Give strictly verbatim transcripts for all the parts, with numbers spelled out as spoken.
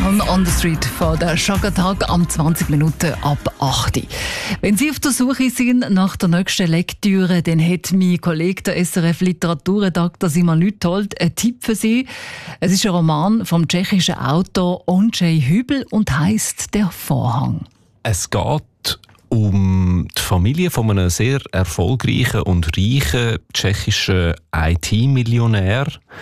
Down on the Street von der Shagatag am zwanzig Minuten ab acht. Wenn Sie auf der Suche sind nach der nächsten Lektüre, dann hat mein Kollege, der S R F Literaturredakteur Simon Lüthold, einen Tipp für Sie. Es ist ein Roman vom tschechischen Autor Ondřej Hübl und heisst «Der Vorhang». Es geht um die Familie von einem sehr erfolgreichen und reichen tschechischen I T-Millionär,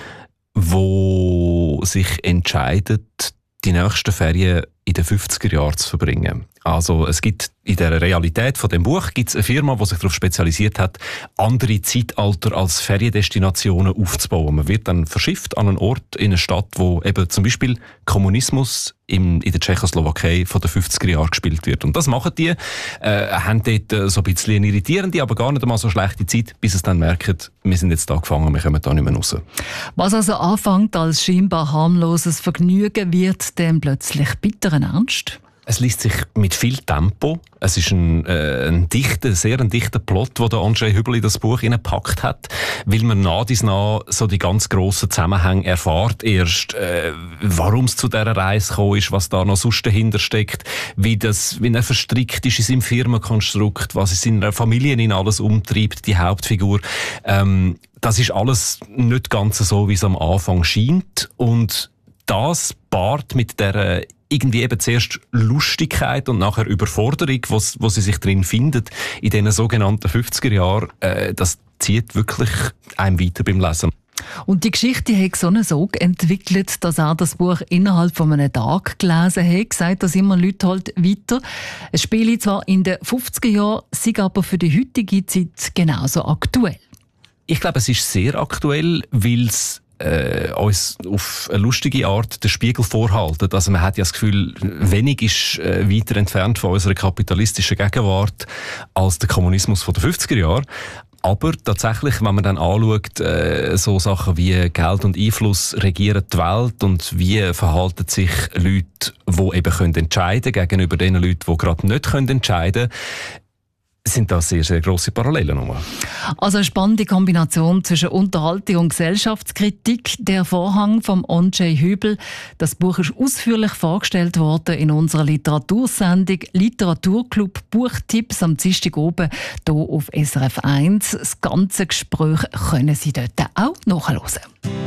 wo sich entscheidet, die nächsten Ferien in den fünfziger Jahren zu verbringen. Also es gibt in der Realität von dem Buch gibt's eine Firma, die sich darauf spezialisiert hat, andere Zeitalter als Feriendestinationen aufzubauen. Man wird dann verschifft an einen Ort in eine Stadt, wo eben zum Beispiel Kommunismus in, in der Tschechoslowakei von den fünfziger Jahren gespielt wird. Und das machen die, äh, haben dort äh, so ein bisschen eine irritierende, aber gar nicht einmal so schlechte Zeit, bis sie dann merken, wir sind jetzt da gefangen, wir kommen da nicht mehr raus. Was also anfängt als scheinbar harmloses Vergnügen, wird dann plötzlich bitteren Ernst? Es liest sich mit viel Tempo. Es ist ein, äh, ein dichter, sehr ein dichter Plot, den der Ondřej Hübl in das Buch hineingepackt hat, weil man nach dies nach so die ganz grossen Zusammenhänge erfährt erst, äh, warum es zu dieser Reise gekommen ist, was da noch sonst dahinter steckt, wie das, wie er verstrickt ist in seinem Firmenkonstrukt, was in seiner Familie ihn alles umtreibt, die Hauptfigur. Ähm, das ist alles nicht ganz so, wie es am Anfang scheint, und das paart mit der irgendwie eben zuerst Lustigkeit und nachher Überforderung, wo, wo sie sich drin findet, in diesen sogenannten fünfziger Jahren, äh, das zieht wirklich einem weiter beim Lesen. Und die Geschichte hat so einen Sog entwickelt, dass er das Buch innerhalb von einem Tag gelesen hat, sagt das immer Lüthold weiter. Es spielt zwar in den fünfziger Jahren, sei aber für die heutige Zeit genauso aktuell. Ich glaube, es ist sehr aktuell, weil es Äh, uns auf eine lustige Art den Spiegel vorhalten. Also man hat ja das Gefühl, wenig ist äh, weiter entfernt von unserer kapitalistischen Gegenwart als der Kommunismus von den fünfziger Jahren. Aber tatsächlich, wenn man dann anschaut, äh, so Sachen wie Geld und Einfluss regieren die Welt und wie verhalten sich Leute, die eben können entscheiden gegenüber den Leuten, die gerade nicht können entscheiden können, sind da sehr, sehr grosse Parallelen. Also eine spannende Kombination zwischen Unterhaltung und Gesellschaftskritik. Der Vorhang vom Ondřej Hübl. Das Buch ist ausführlich vorgestellt worden in unserer Literatursendung Literaturclub Buchtipps am Dienstag oben hier auf S R F eins. Das ganze Gespräch können Sie dort auch nachhören.